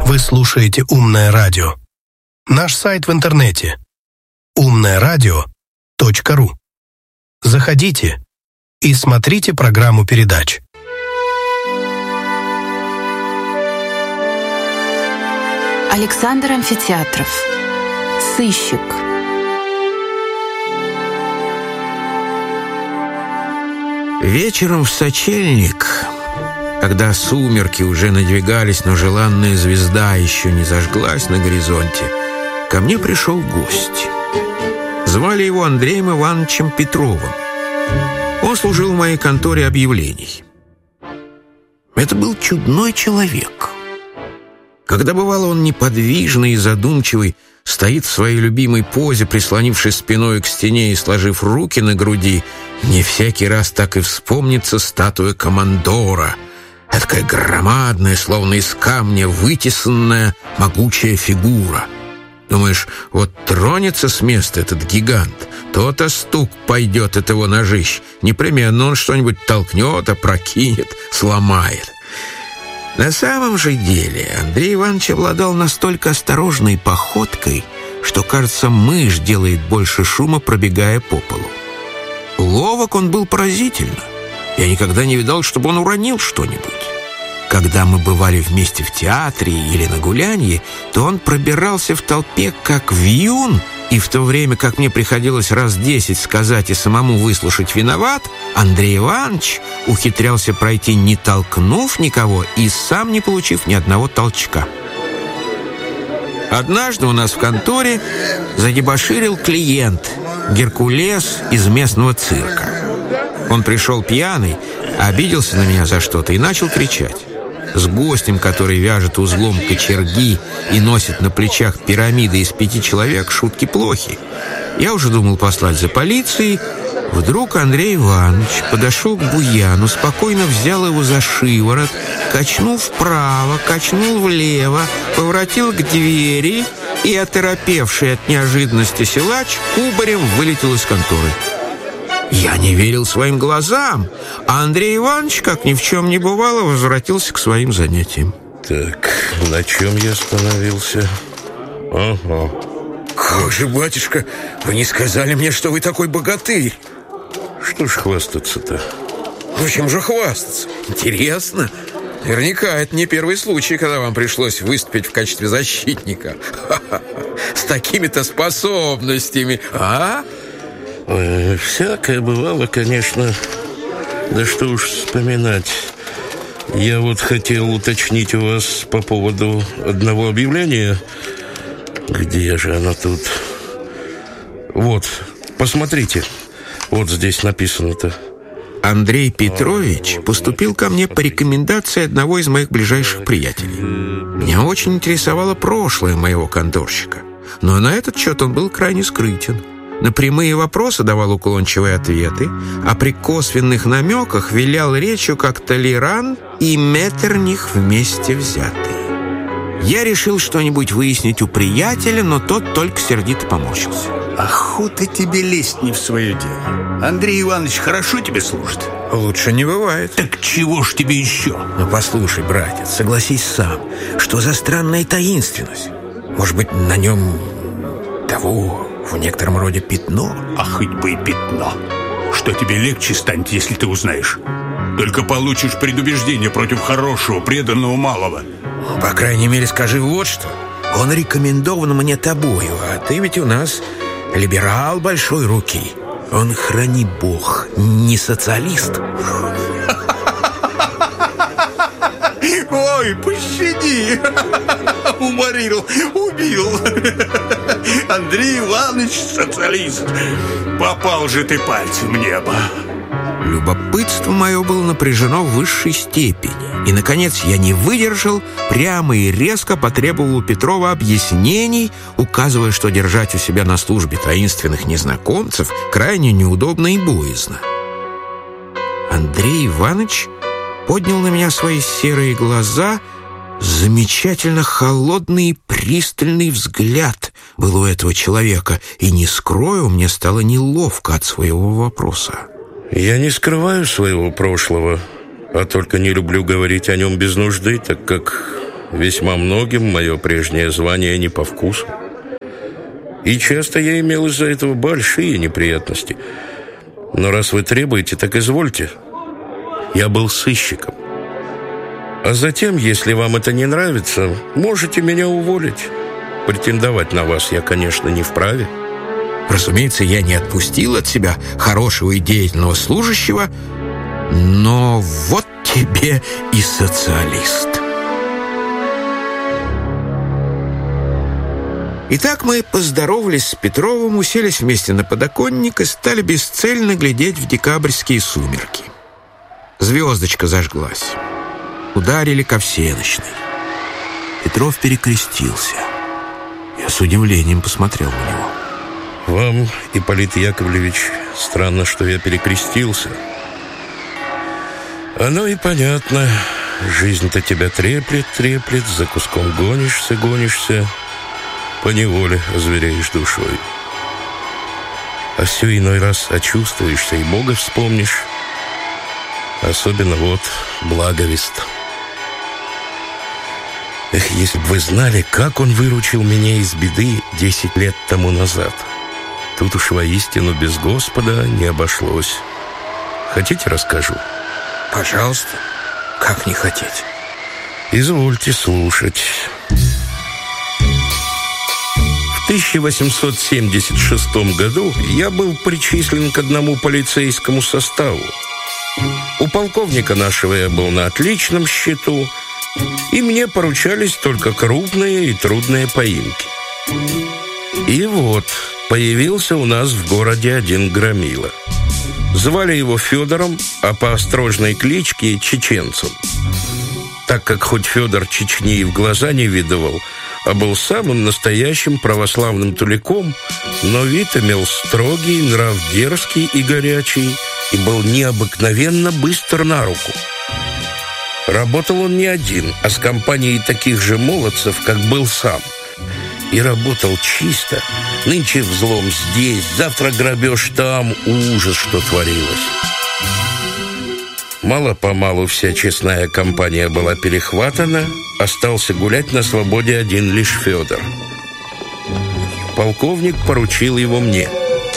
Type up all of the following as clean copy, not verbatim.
Вы слушаете «Умное радио». Наш сайт в интернете umnoradio.ru. Заходите и смотрите программу передач. Александр Амфитеатров. Сыщик. Вечером в сочельник, когда сумерки уже надвигались, но желанная звезда еще не зажглась на горизонте, ко мне пришел гость. Звали его Андреем Ивановичем Петровым. Он служил в моей конторе объявлений. Это был чудной человек. Когда бывало он неподвижный и задумчивый, стоит в своей любимой позе, прислонившись спиной к стене и сложив руки на груди, мне всякий раз так и вспомнится статуя командора. Такая громадная, словно из камня вытесанная, могучая фигура. Думаешь, вот тронется с места этот гигант, то-то стук пойдет от его ножищ. Непременно он что-нибудь толкнет, опрокинет, сломает. На самом же деле Андрей Иванович обладал настолько осторожной походкой, что, кажется, мышь делает больше шума, пробегая по полу. Ловок он был поразительно. Я никогда не видал, чтобы он уронил что-нибудь. Когда мы бывали вместе в театре или на гулянье, то он пробирался в толпе как вьюн, и в то время, как мне приходилось раз 10 сказать и самому выслушать «виноват», Андрей Иванович ухитрялся пройти, не толкнув никого и сам не получив ни одного толчка. Однажды у нас в конторе задебоширил клиент, Геркулес из местного цирка. Он пришел пьяный, обиделся на меня за что-то и начал кричать. С гостем, который вяжет узлом кочерги и носит на плечах пирамиды из 5 человек, шутки плохи. Я уже думал послать за полицией. Вдруг Андрей Иванович подошел к буяну, спокойно взял его за шиворот, качнул вправо, качнул влево, поворотил к двери, и оторопевший от неожиданности силач кубарем вылетел из конторы. Я не верил своим глазам, а Андрей Иванович, как ни в чем не бывало, возвратился к своим занятиям. Так, на чем я остановился? Ага. Как же, батюшка, вы не сказали мне, что вы такой богатырь? Что ж хвастаться-то? Ну, чем же хвастаться? Интересно. Наверняка это не первый случай, когда вам пришлось выступить в качестве защитника. С такими-то способностями, а? Всякое бывало, конечно. Да что уж вспоминать. Я вот хотел уточнить у вас по поводу одного объявления. Где же оно тут? Вот, посмотрите. Вот здесь написано-то. Андрей Петрович поступил ко мне по рекомендации одного из моих ближайших приятелей. Меня очень интересовало прошлое моего конторщика, но на этот счет он был крайне скрытен. На прямые вопросы давал уклончивые ответы, а при косвенных намеках вилял речью, как Толеран и Меттерних вместе взятые. Я решил что-нибудь выяснить у приятеля, но тот только сердито поморщился. Охота тебе лезть не в свое дело. Андрей Иванович хорошо тебе служит? Лучше не бывает. Так чего ж тебе еще? Ну, послушай, братец, согласись сам. Что за странная таинственность? Может быть, на нем того... в некотором роде пятно? А хоть бы и пятно. Что тебе легче станет, если ты узнаешь? Только получишь предубеждение против хорошего, преданного малого. По крайней мере, скажи вот что. Он рекомендован мне тобою, а ты ведь у нас либерал большой руки. Он, храни бог, не социалист. Ой, пощади. Уморил, убил. Андрей Иванович социалист. Попал же ты пальцем в небо. Любопытство мое было напряжено в высшей степени. И, наконец, я не выдержал, прямо и резко потребовал у Петрова объяснений, указывая, что держать у себя на службе таинственных незнакомцев крайне неудобно и боязно. Андрей Иванович поднял на меня свои серые глаза. Замечательно холодный и пристальный взгляд был у этого человека, и, не скрою, мне стало неловко от своего вопроса. Я не скрываю своего прошлого, а только не люблю говорить о нем без нужды, так как весьма многим мое прежнее звание не по вкусу. И часто я имел из-за этого большие неприятности. Но раз вы требуете, так извольте. Я был сыщиком. А затем, если вам это не нравится, можете меня уволить. Претендовать на вас я, конечно, не вправе. Разумеется, я не отпустил от себя хорошего и деятельного служащего, но вот тебе и социалист. Итак, мы поздоровались с Петровым, уселись вместе на подоконник и стали бесцельно глядеть в декабрьские сумерки. Звездочка зажглась. Ударили ко всенощной. Петров перекрестился. Я с удивлением посмотрел на него. Вам, Ипполит Яковлевич, странно, что я перекрестился. Оно и понятно. Жизнь-то тебя треплет, за куском гонишься. Поневоле озвереешь душой. А все иной раз очувствуешься и Бога вспомнишь. Особенно вот благовест. Эх, если бы вы знали, как он выручил меня из беды 10 лет тому назад. Тут уж воистину без Господа не обошлось. Хотите, расскажу? Пожалуйста, как не хотеть? Извольте слушать. В 1876 году я был причислен к одному полицейскому составу. У полковника нашего я был на отличном счету, и мне поручались только крупные и трудные поимки. И вот появился у нас в городе один громила. Звали его Федором, а по острожной кличке Чеченцем. Так как хоть Федор Чечни и в глаза не видывал, а был самым настоящим православным туляком, но вид имел строгий, нрав дерзкий и горячий, и был необыкновенно быстр на руку. Работал он не один, а с компанией таких же молодцев, как был сам. И работал чисто. Нынче взлом здесь, завтра грабеж там. Ужас, что творилось. Мало-помалу вся честная компания была перехватана. Остался гулять на свободе один лишь Федор. Полковник поручил его мне.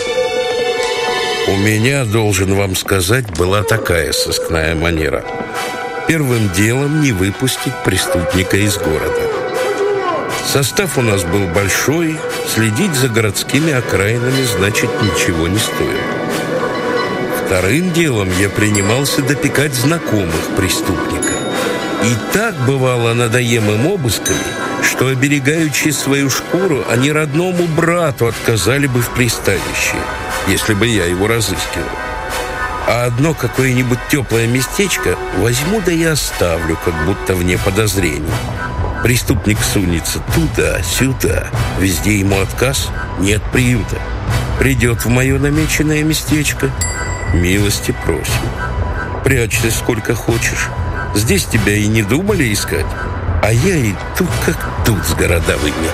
У меня, должен вам сказать, была такая сыскная манера. Первым делом не выпустить преступника из города. Состав у нас был большой, следить за городскими окраинами, значит, ничего не стоило. Вторым делом я принимался допекать знакомых преступника. И так бывало надоемым обысками, что, оберегаючи свою шкуру, они родному брату отказали бы в пристанище, если бы я его разыскивал. А одно какое-нибудь теплое местечко возьму да и оставлю, как будто вне подозрений. Преступник сунется туда-сюда, везде ему отказ, нет приюта. Придет в мое намеченное местечко, милости просим. Прячься сколько хочешь, здесь тебя и не думали искать, а я и тут как тут с городовыми.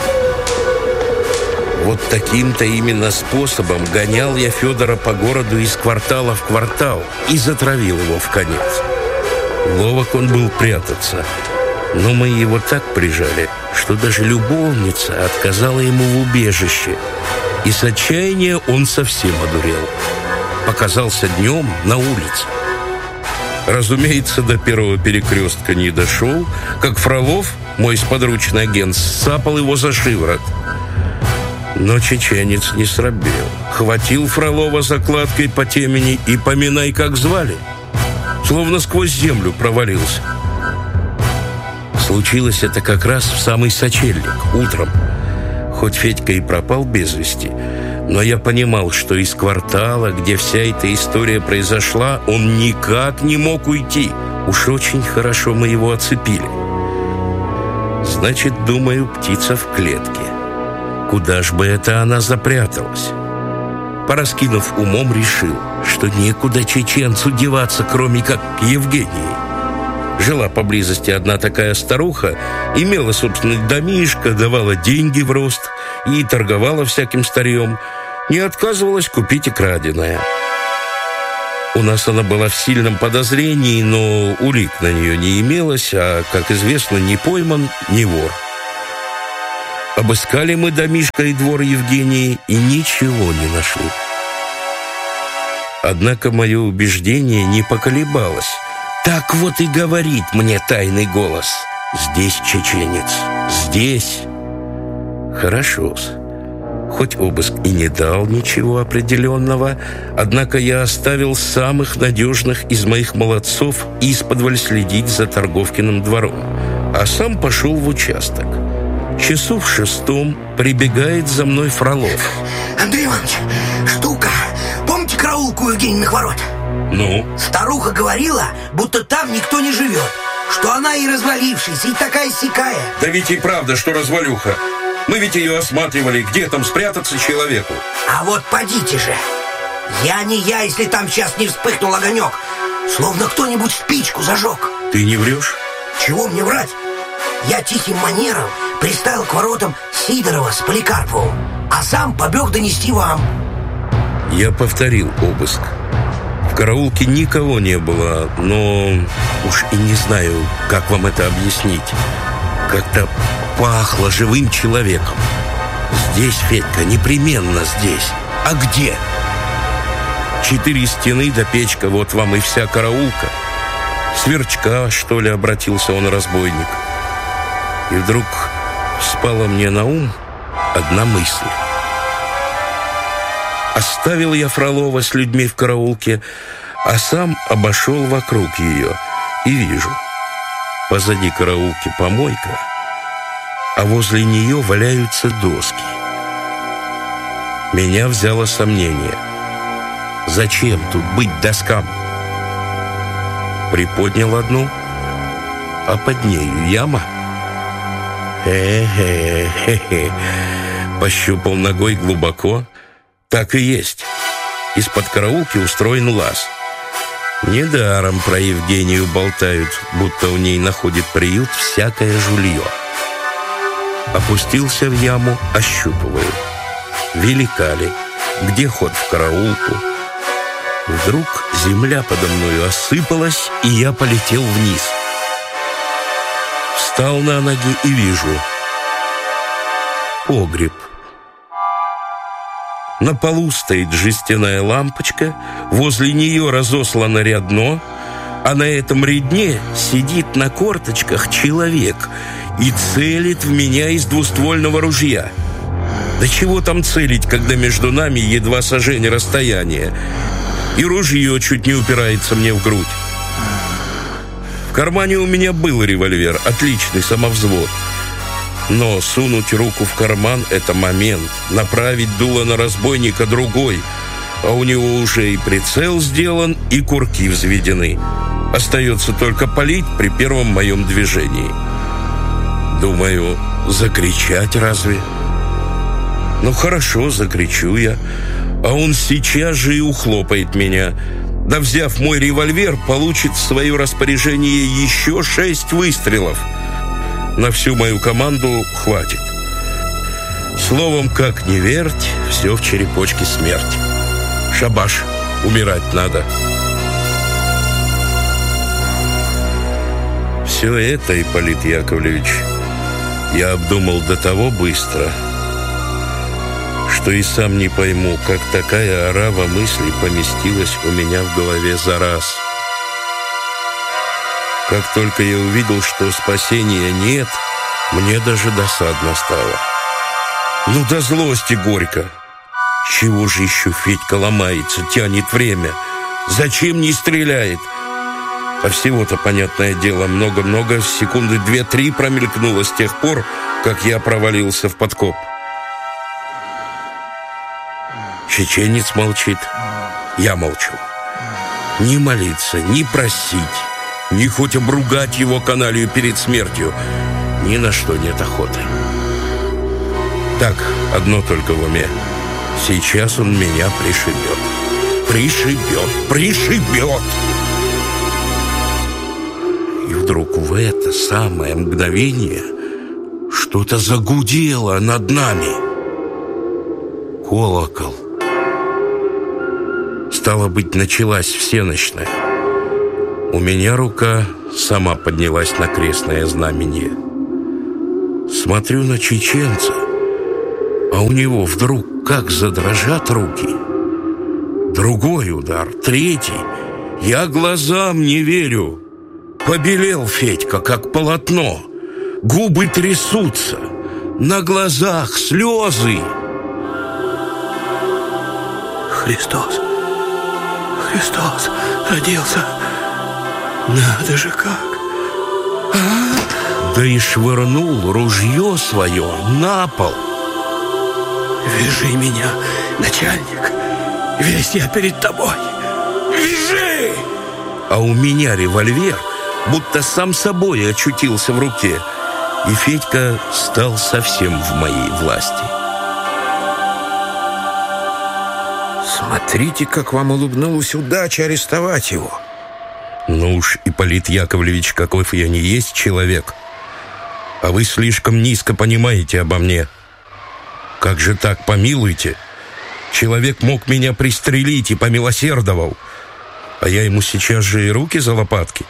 Вот таким-то именно способом гонял я Федора по городу из квартала в квартал и затравил его в конец. Ловок он был прятаться, но мы его так прижали, что даже любовница отказала ему в убежище, и с отчаяния он совсем одурел. Показался днем на улице. Разумеется, до первого перекрестка не дошел, как Фролов, мой сподручный агент, сцапал его за шиворот. Но чеченец не срабел. Хватил Фролова закладкой по темени и поминай, как звали. Словно сквозь землю провалился. Случилось это как раз в самый сочельник, утром. Хоть Федька и пропал без вести, но я понимал, что из квартала, где вся эта история произошла, он никак не мог уйти. Уж очень хорошо мы его оцепили. Значит, думаю, птица в клетке. Куда ж бы это она запряталась? Пораскинув умом, решил, что некуда чеченцу деваться, кроме как к Евгении. Жила поблизости одна такая старуха, имела собственный домишко, давала деньги в рост и торговала всяким старьем, не отказывалась купить и краденое. У нас она была в сильном подозрении, но улик на нее не имелось, а, как известно, ни пойман, ни вор. Обыскали мы домишко и двор Евгении и ничего не нашли. Однако мое убеждение не поколебалось. Так вот и говорит мне тайный голос: здесь чеченец, здесь. Хорошо-с. Хоть обыск и не дал ничего определенного, однако я оставил самых надежных из моих молодцов исподволь следить за Торговкиным двором, а сам пошел в участок. Часу в 6 прибегает за мной Фролов. Андрей Иванович, штука. Помните караулку у Евгениных ворот? Ну? Старуха говорила, будто там никто не живет, что она и развалившаяся, и такая-сякая. Да ведь и правда, что развалюха. Мы ведь ее осматривали, где там спрятаться человеку. А вот подите же. Я не я, если там сейчас не вспыхнул огонек. Словно кто-нибудь спичку зажег. Ты не врешь? Чего мне врать? Я тихим манером приставил к воротам Сидорова с Поликарповым, а сам побег донести вам. Я повторил обыск. В караулке никого не было, но уж и не знаю, как вам это объяснить. Как-то пахло живым человеком. Здесь, Федька, непременно здесь. А где? 4 стены до печка, вот вам и вся караулка. Сверчка, что ли, обратился он, разбойник. И вдруг спала мне на ум одна мысль. Оставил я Фролова с людьми в караулке, а сам обошел вокруг ее и вижу: позади караулки помойка, а возле нее валяются доски. Меня взяло сомнение. Зачем тут быть доскам? Приподнял одну, а под нею яма. Пощупал ногой глубоко. Так и есть. Из-под караулки устроен лаз. Недаром про Евгению болтают, будто у ней находит приют всякое жулье. Опустился в яму, ощупываю. Велика ли? Где ход в караулку? Вдруг земля подо мною осыпалась, и я полетел вниз. Встал на ноги и вижу: погреб. На полу стоит жестяная лампочка, возле нее разослано рядно, а на этом рядне сидит на корточках человек и целит в меня из двуствольного ружья. Да чего там целить, когда между нами едва сажень расстояния, и ружье чуть не упирается мне в грудь. В кармане у меня был револьвер, отличный самовзвод. Но сунуть руку в карман — это момент, направить дуло на разбойника — другой, а у него уже и прицел сделан, и курки взведены. Остается только палить при первом моем движении. Думаю, закричать разве? Ну хорошо, закричу я, а он сейчас же и ухлопает меня. Да, взяв мой револьвер, получит в свое распоряжение еще 6 выстрелов. На всю мою команду хватит. Словом, как ни верть, все в черепочке смерть. Шабаш, умирать надо. Все это, Ипполит Яковлевич, я обдумал до того быстро, что и сам не пойму, как такая орава мыслей поместилась у меня в голове за раз. Как только я увидел, что спасения нет, мне даже досадно стало. Ну, до злости горько. Чего же еще Федька ломается, тянет время? Зачем не стреляет? А всего-то, понятное дело, много-много, секунды 2-3 промелькнуло с тех пор, как я провалился в подкоп. Чеченец молчит, я молчу. Ни молиться, ни просить, ни хоть обругать его каналью перед смертью, ни на что нет охоты. Так, одно только в уме: сейчас он меня пришибет. И вдруг в это самое мгновение что-то загудело над нами. Колокол. Стало быть, началась всенощная. У меня рука сама поднялась на крестное знамение. Смотрю на чеченца, а у него вдруг как задрожат руки. Другой удар, третий. Я глазам не верю. Побелел Федька, как полотно. Губы трясутся. На глазах слезы. Христос родился. Надо же как. Да и швырнул ружье свое на пол. Вяжи меня, начальник. Весь я перед тобой. Вяжи! А у меня револьвер будто сам собой очутился в руке, и Федька стал совсем в моей власти. Смотрите, как вам улыбнулась удача арестовать его. Ну уж, Ипполит Яковлевич, каков я не есть человек. А вы слишком низко понимаете обо мне. Как же так, помилуйте? Человек мог меня пристрелить и помилосердовал, а я ему сейчас же и руки за лопатки.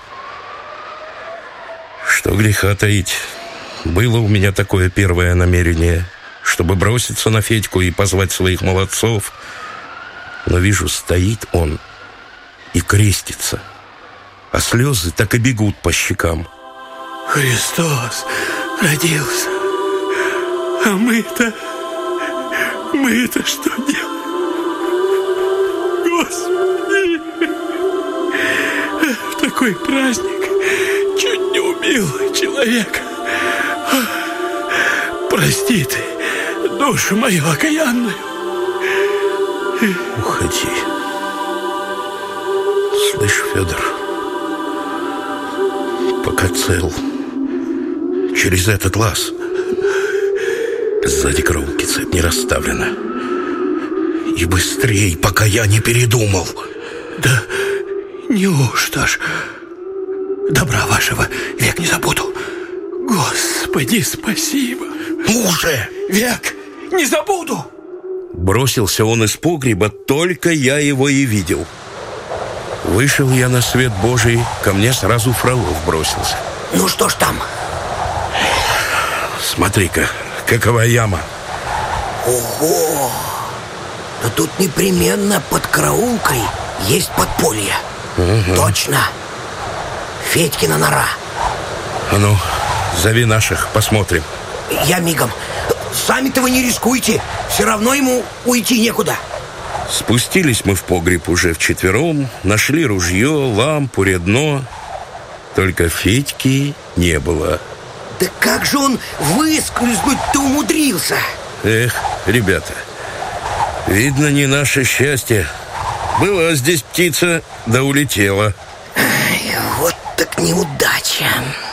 Что греха таить, было у меня такое первое намерение, чтобы броситься на Федьку и позвать своих молодцов. Но вижу, стоит он и крестится, а слезы так и бегут по щекам. Христос родился. А мы-то что делаем? Господи! В такой праздник чуть не убил человека. Прости ты душу мою окаянную. Уходи. Слышь, Федор, пока цел, через этот лаз. Сзади караулки цепь не расставлена. И быстрей, пока я не передумал. Да неужто ж добра вашего век не забуду. Господи, спасибо. Ну уже! Век не забуду. Бросился он из погреба, только я его и видел. Вышел я на свет Божий, ко мне сразу Фролов бросился. Ну что ж там? Смотри-ка, какова яма. Ого! Но тут непременно под караулкой есть подполье. Угу. Точно. Федькина нора. А ну, зови наших, посмотрим. Я мигом. Сами-то вы не рискуйте. Все равно ему уйти некуда. Спустились мы в погреб уже вчетвером, нашли ружье, лампу, редно. Только Федьки не было. Да как же он выскользнуть-то умудрился? Эх, ребята, видно, не наше счастье. Была здесь птица, да улетела. Ай, вот так неудача.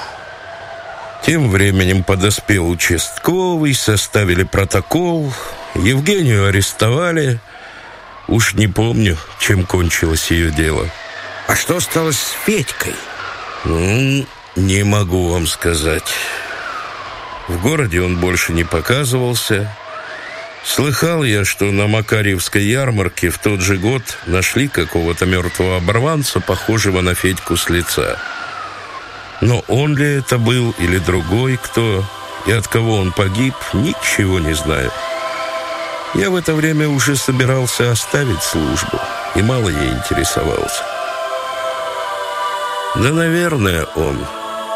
Тем временем подоспел участковый, составили протокол. Евгению арестовали. Уж не помню, чем кончилось ее дело. А что стало с Федькой? Не могу вам сказать. В городе он больше не показывался. Слыхал я, что на Макарьевской ярмарке в тот же год нашли какого-то мертвого оборванца, похожего на Федьку с лица. Но он ли это был или другой кто, и от кого он погиб, ничего не знаю. Я в это время уже собирался оставить службу, и мало ей интересовался. Да, наверное, он